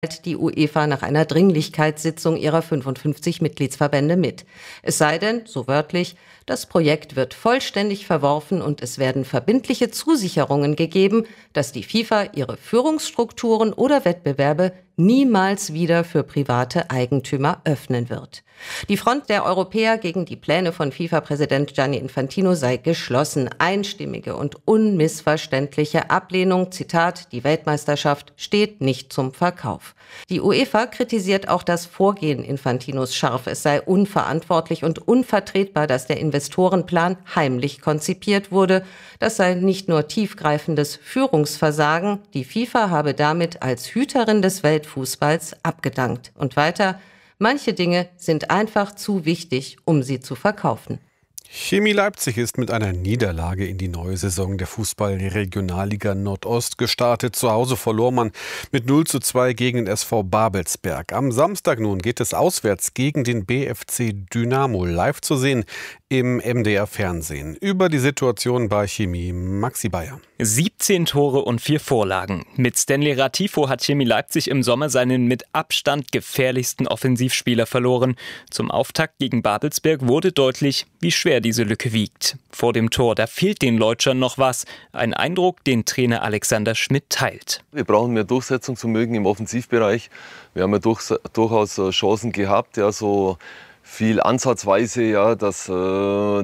die UEFA nach einer Dringlichkeitssitzung ihrer 55 Mitgliedsverbände mit. Es sei denn, so wörtlich, das Projekt wird vollständig verworfen und es werden verbindliche Zusicherungen gegeben, dass die FIFA ihre Führungsstrukturen oder Wettbewerbe niemals wieder für private Eigentümer öffnen wird. Die Front der Europäer gegen die Pläne von FIFA-Präsident Gianni Infantino sei geschlossen. Einstimmige und unmissverständliche Ablehnung, Zitat, die Weltmeisterschaft steht nicht zum Verkauf. Die UEFA kritisiert auch das Vorgehen Infantinos scharf. Es sei unverantwortlich und unvertretbar, dass der Investorenplan heimlich konzipiert wurde. Das sei nicht nur tiefgreifendes Führungsversagen, die FIFA habe damit als Hüterin des Weltfußballs abgedankt. Und weiter: Manche Dinge sind einfach zu wichtig, um sie zu verkaufen. Chemie Leipzig ist mit einer Niederlage in die neue Saison der Fußball-Regionalliga Nordost gestartet. Zu Hause verlor man mit 0:2 gegen den SV Babelsberg. Am Samstag nun geht es auswärts gegen den BFC Dynamo, live zu sehen im MDR Fernsehen. Über die Situation bei Chemie, Maxi Bayer. 17 Tore und 4 Vorlagen. Mit Stanley Ratifo hat Chemie Leipzig im Sommer seinen mit Abstand gefährlichsten Offensivspieler verloren. Zum Auftakt gegen Babelsberg wurde deutlich, wie schwer diese Lücke wiegt. Vor dem Tor, da fehlt den Leutschern noch was. Ein Eindruck, den Trainer Alexander Schmidt teilt. Wir brauchen mehr Durchsetzungsvermögen im Offensivbereich. Wir haben ja durchaus Chancen gehabt, ja, so viel ansatzweise, ja, dass wir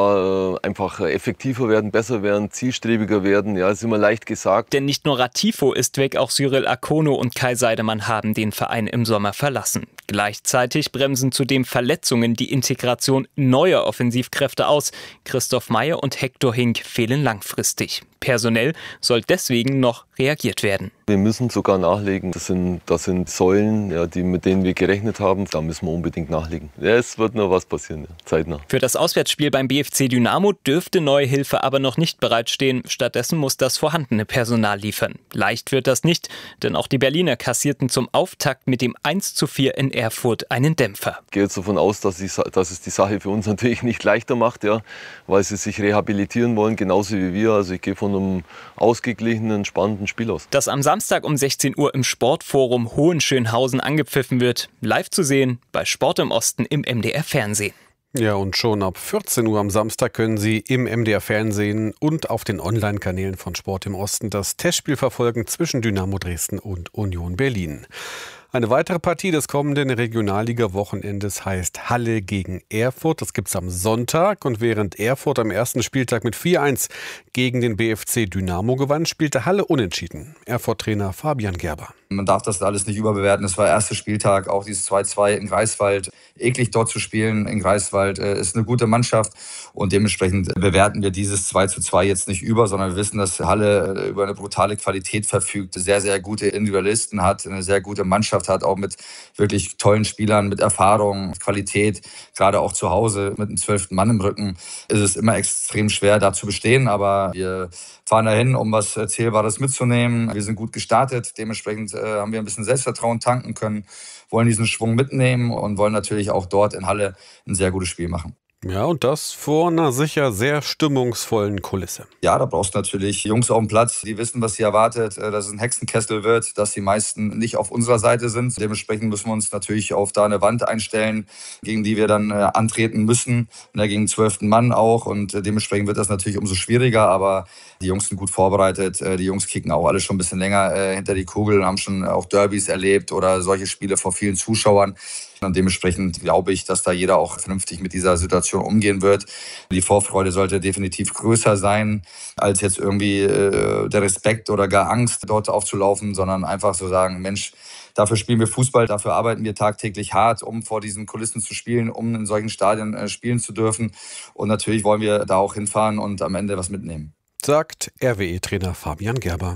da einfach effektiver werden, besser werden, zielstrebiger werden. Ja, ist immer leicht gesagt. Denn nicht nur Ratifo ist weg, auch Cyril Akono und Kai Seidemann haben den Verein im Sommer verlassen. Gleichzeitig bremsen zudem Verletzungen die Integration neuer Offensivkräfte aus. Christoph Meyer und Hector Hink fehlen langfristig. Personell soll deswegen noch reagiert werden. Wir müssen sogar nachlegen. Das sind Säulen, ja, mit denen wir gerechnet haben. Da müssen wir unbedingt nachlegen. Ja, es wird noch was passieren, ja, zeitnah. Für das Auswärtsspiel beim BFC Dynamo dürfte neue Hilfe aber noch nicht bereitstehen. Stattdessen muss das vorhandene Personal liefern. Leicht wird das nicht, denn auch die Berliner kassierten zum Auftakt mit dem 1:4 in Erfurt einen Dämpfer. Ich gehe jetzt davon aus, dass es die Sache für uns natürlich nicht leichter macht, ja, weil sie sich rehabilitieren wollen, genauso wie wir. Also ich gehe von einem ausgeglichenen, spannenden Spiel aus. Das am Samstag um 16 Uhr im Sportforum Hohenschönhausen angepfiffen wird. Live zu sehen bei Sport im Osten im MDR Fernsehen. Ja, und schon ab 14 Uhr am Samstag können Sie im MDR Fernsehen und auf den Online-Kanälen von Sport im Osten das Testspiel verfolgen zwischen Dynamo Dresden und Union Berlin. Eine weitere Partie des kommenden Regionalliga-Wochenendes heißt Halle gegen Erfurt. Das gibt's am Sonntag. Und während Erfurt am ersten Spieltag mit 4:1 gegen den BFC Dynamo gewann, spielte Halle unentschieden. Erfurt-Trainer Fabian Gerber. Man darf das alles nicht überbewerten. Es war der erste Spieltag, auch dieses 2:2 in Greifswald. Eklig dort zu spielen in Greifswald ist eine gute Mannschaft. Und dementsprechend bewerten wir dieses 2:2 jetzt nicht über, sondern wir wissen, dass Halle über eine brutale Qualität verfügt, sehr, sehr gute Individualisten hat, eine sehr gute Mannschaft hat, auch mit wirklich tollen Spielern, mit Erfahrung, Qualität. Gerade auch zu Hause mit einem 12. Mann im Rücken ist es immer extrem schwer, da zu bestehen. Aber wir fahren dahin, um was Zählbares mitzunehmen. Wir sind gut gestartet. Dementsprechend haben wir ein bisschen Selbstvertrauen tanken können, wollen diesen Schwung mitnehmen und wollen natürlich auch dort in Halle ein sehr gutes Spiel machen. Ja, und das vor einer sicher sehr stimmungsvollen Kulisse. Ja, da brauchst du natürlich Jungs auf dem Platz, die wissen, was sie erwartet, dass es ein Hexenkessel wird, dass die meisten nicht auf unserer Seite sind. Dementsprechend müssen wir uns natürlich auf da eine Wand einstellen, gegen die wir dann antreten müssen, gegen den 12. Mann auch. Und dementsprechend wird das natürlich umso schwieriger, aber die Jungs sind gut vorbereitet. Die Jungs kicken auch alle schon ein bisschen länger hinter die Kugel, haben schon auch Derbys erlebt oder solche Spiele vor vielen Zuschauern. Und dementsprechend glaube ich, dass da jeder auch vernünftig mit dieser Situation umgehen wird. Die Vorfreude sollte definitiv größer sein, als jetzt irgendwie der Respekt oder gar Angst dort aufzulaufen, sondern einfach so sagen, Mensch, dafür spielen wir Fußball, dafür arbeiten wir tagtäglich hart, um vor diesen Kulissen zu spielen, um in solchen Stadien spielen zu dürfen. Und natürlich wollen wir da auch hinfahren und am Ende was mitnehmen. Sagt RWE-Trainer Fabian Gerber.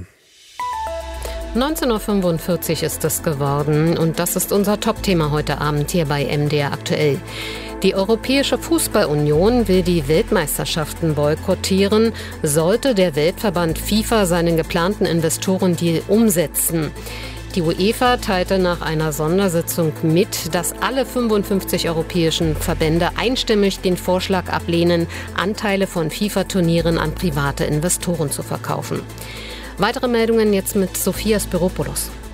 19:45 Uhr ist es geworden und das ist unser Top-Thema heute Abend hier bei MDR aktuell. Die Europäische Fußballunion will die Weltmeisterschaften boykottieren, sollte der Weltverband FIFA seinen geplanten Investorendeal umsetzen. Die UEFA teilte nach einer Sondersitzung mit, dass alle 55 europäischen Verbände einstimmig den Vorschlag ablehnen, Anteile von FIFA-Turnieren an private Investoren zu verkaufen. Weitere Meldungen jetzt mit Sophia Spiropoulos.